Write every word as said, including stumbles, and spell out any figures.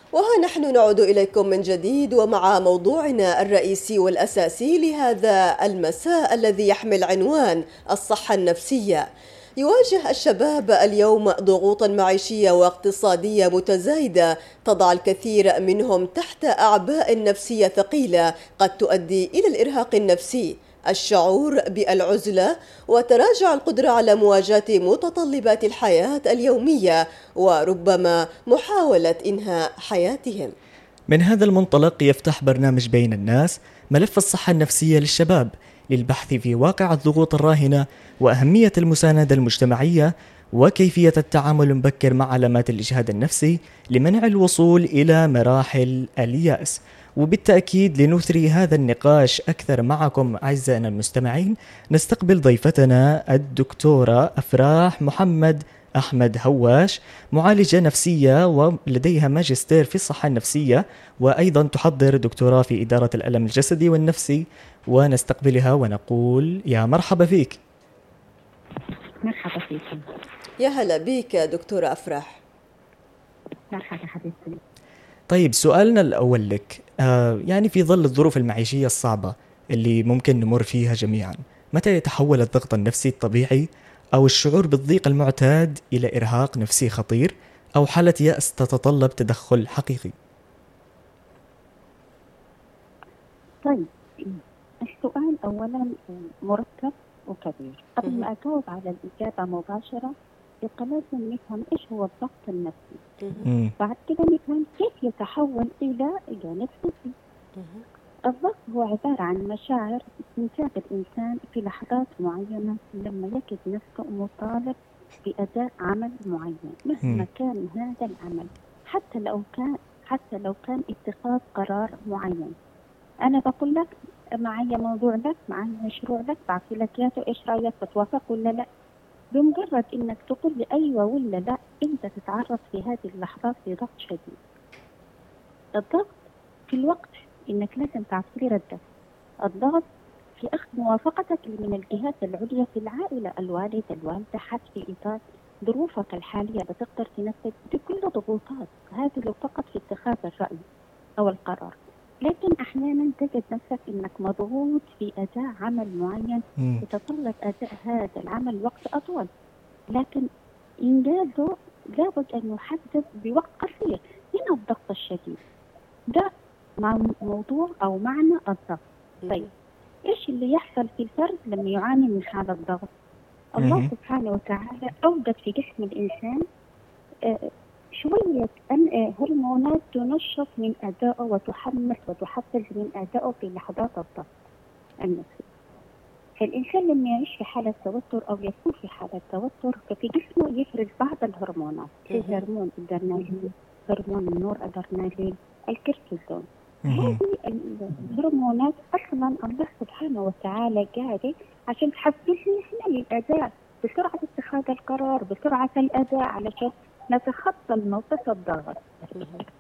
وها نحن نعود إليكم من جديد ومع موضوعنا الرئيسي والأساسي لهذا المساء الذي يحمل عنوان الصحة النفسية. يواجه الشباب اليوم ضغوطا معيشية واقتصادية متزايدة تضع الكثير منهم تحت أعباء نفسية ثقيلة قد تؤدي إلى الإرهاق النفسي، الشعور بالعزلة، وتراجع القدرة على مواجهة متطلبات الحياة اليومية، وربما محاولة إنهاء حياتهم. من هذا المنطلق يفتح برنامج بين الناس ملف الصحة النفسية للشباب للبحث في واقع الضغوط الراهنة وأهمية المساندة المجتمعية وكيفية التعامل المبكر مع علامات الإجهاد النفسي لمنع الوصول إلى مراحل اليأس. وبالتأكيد لنثري هذا النقاش أكثر معكم أعزائنا المستمعين نستقبل ضيفتنا الدكتورة أفراح محمد أحمد هواش، معالجة نفسية ولديها ماجستير في الصحة النفسية، وأيضا تحضر دكتوراه في إدارة الألم الجسدي والنفسي. ونستقبلها ونقول يا مرحبا فيك. مرحبا فيك. يا هلا بك دكتورة أفراح. مرحبا حبيبتي. طيب سؤالنا الأول لك، آه يعني في ظل الظروف المعيشية الصعبة اللي ممكن نمر فيها جميعا، متى يتحول الضغط النفسي الطبيعي أو الشعور بالضيق المعتاد إلى إرهاق نفسي خطير أو حالة يأس تتطلب تدخل حقيقي؟ طيب السؤال أولا مركب وكبير. قبل ما أجاوب على الإجابة مباشرة يبقى لازم نفهم إيش هو الضغط النفسي، بعد كده نفهم كيف يتحول إلى جانب حسي. الضغط هو عبارة عن مشاعر استنتاج الإنسان في لحظات معينة لما يجد نفسه مطالب بأداء عمل معين مهما كان هذا العمل، حتى لو كان حتى لو كان اتخاذ قرار معين. أنا بقول لك معي موضوع لك، معي مشروع لك، بعطي لك ياته، إيش رأيك، بتوافق ولا لا؟ بمجرد إنك تقول لي أيوة ولا لا أنت تتعرض في هذه اللحظات لضغط شديد. الضغط في الوقت إنك لازم تعطي لي ردة. الضغط في أخذ موافقتك من الجهات العليا في العائلة، الوالد الوالدة، حتى في إطار ظروفك الحالية بتقدر تنفذ بكل ضغوطات هذه فقط في اتخاذ الرأي أو القرار. لكن أحيانا تجد نفسك إنك مضغوط في أداء عمل معين يتطلب أداء هذا العمل وقت أطول، لكن إنجازه لابد أن يحدد بوقت قصير. هنا الضغط الشديد ده مع موضوع أو معنى الضغط. طيب إيش اللي يحصل في الفرد لما يعاني من هذا الضغط؟ الله سبحانه وتعالى أوجد في جسم الإنسان آه شوية هرمونات تنشط من أدائه وتحمس وتحفز من أدائه في لحظات الضغط النفسي. فالإنسان لما يعيش في حالة توتر أو يكون في حالة توتر ففي جسمه يفرز بعض الهرمونات، في هرمون الأدرينالين، هرمون النور أدرينالين، الكورتيزول. هذه الهرمونات أصلا الله سبحانه وتعالى قاعدة عشان تحفزنا إحنا للأداء بسرعة اتخاذ القرار، بسرعة الأداء، علشان نتخطى الموقف الضاغط.